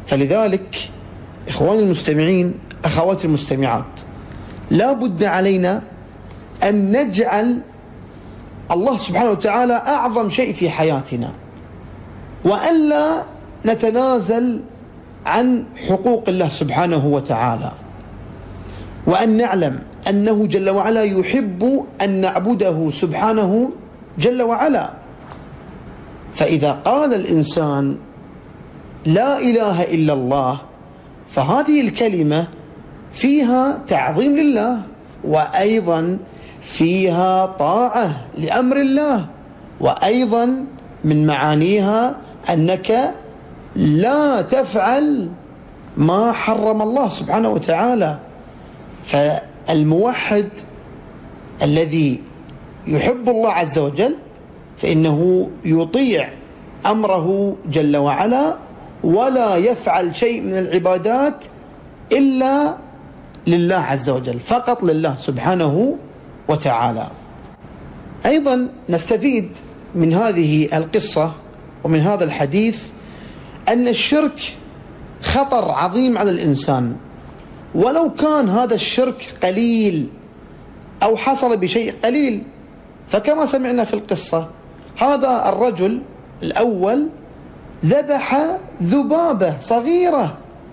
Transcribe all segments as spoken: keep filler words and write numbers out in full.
فلذلك إخواني المستمعين، أخواتي المستمعات، لا بد علينا أن نجعل الله سبحانه وتعالى أعظم شيء في حياتنا، وألا نتنازل عن حقوق الله سبحانه وتعالى، وأن نعلم أنه جل وعلا يحب أن نعبده سبحانه جل وعلا. فإذا قال الإنسان لا إله إلا الله فهذه الكلمة فيها تعظيم لله، وأيضا فيها طاعة لأمر الله، وأيضا من معانيها أنك لا تفعل ما حرم الله سبحانه وتعالى. فالموحد الذي يحب الله عز وجل فإنه يطيع أمره جل وعلا، ولا يفعل شيء من العبادات إلا لله عز وجل، فقط لله سبحانه وتعالى. أيضا نستفيد من هذه القصة ومن هذا الحديث أن الشرك خطر عظيم على الإنسان، ولو كان هذا الشرك قليل أو حصل بشيء قليل. فكما سمعنا في القصة، هذا الرجل الأول ذبح ذبابة صغيرة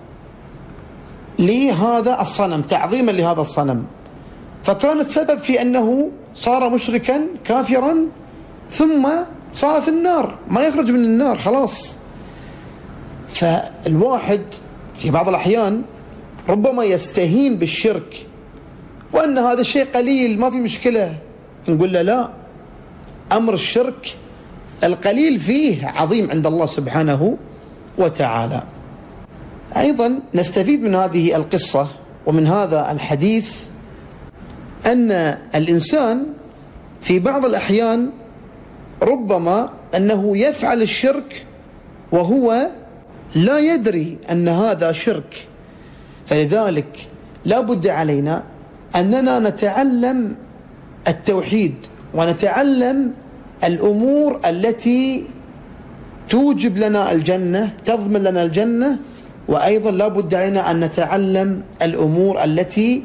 لهذا الصنم تعظيما لهذا الصنم، فكانت سبب في أنه صار مشركا كافرا، ثم صار في النار، ما يخرج من النار خلاص. فالواحد في بعض الأحيان ربما يستهين بالشرك وأن هذا الشيء قليل ما في مشكلة، نقول له لا، أمر الشرك القليل فيه عظيم عند الله سبحانه وتعالى. أيضا نستفيد من هذه القصة ومن هذا الحديث أن الإنسان في بعض الأحيان ربما أنه يفعل الشرك وهو لا يدري أن هذا شرك. فلذلك لا بد علينا أننا نتعلم التوحيد ونتعلم الأمور التي توجب لنا الجنة، تضمن لنا الجنة، وأيضا لا بد علينا أن نتعلم الأمور التي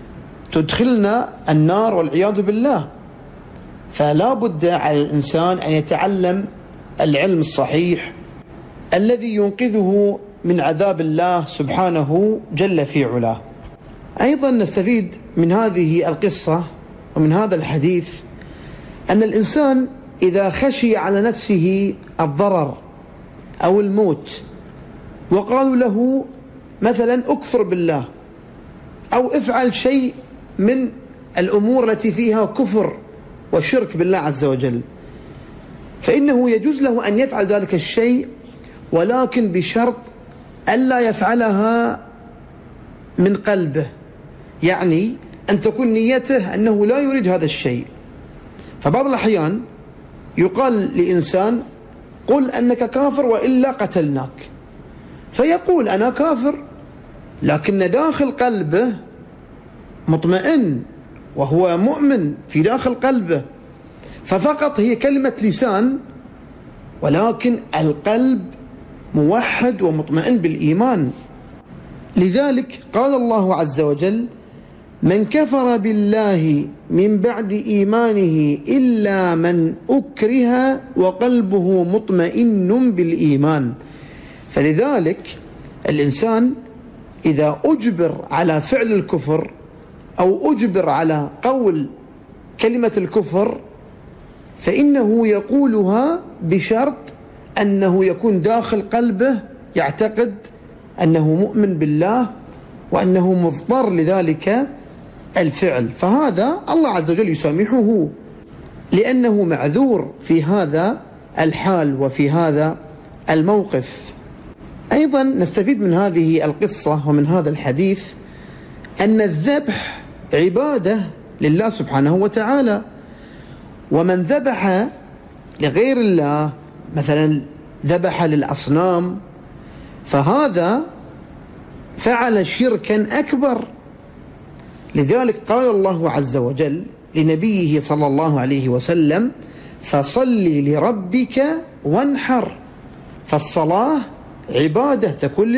تدخلنا النار والعياذ بالله. فلا بد على الإنسان أن يتعلم العلم الصحيح الذي ينقذه من عذاب الله سبحانه جل في علاه. أيضا نستفيد من هذه القصة ومن هذا الحديث أن الإنسان إذا خشي على نفسه الضرر أو الموت وقالوا له مثلا أكفر بالله أو افعل شيء من الأمور التي فيها كفر وشرك بالله عز وجل، فإنه يجوز له أن يفعل ذلك الشيء، ولكن بشرط ألا يفعلها من قلبه، يعني أن تكون نيته أنه لا يريد هذا الشيء. فبعض الأحيان يقال لإنسان قل أنك كافر وإلا قتلناك، فيقول أنا كافر، لكن داخل قلبه مطمئن وهو مؤمن في داخل قلبه، ففقط هي كلمة لسان، ولكن القلب موحد ومطمئن بالإيمان. لذلك قال الله عز وجل من كفر بالله من بعد إيمانه إلا من أكره وقلبه مطمئن بالإيمان. فلذلك الإنسان إذا أجبر على فعل الكفر أو أجبر على قول كلمة الكفر فإنه يقولها بشرط أنه يكون داخل قلبه يعتقد أنه مؤمن بالله وأنه مضطر لذلك الفعل، فهذا الله عز وجل يسامحه لأنه معذور في هذا الحال وفي هذا الموقف. أيضا نستفيد من هذه القصة ومن هذا الحديث أن الذبح عبادة لله سبحانه وتعالى، ومن ذبح لغير الله مثلا ذبح للأصنام فهذا فعل شركا أكبر. لذلك قال الله عز وجل لنبيه صلى الله عليه وسلم فصل لربك وانحر، فالصلاة عبادة تكون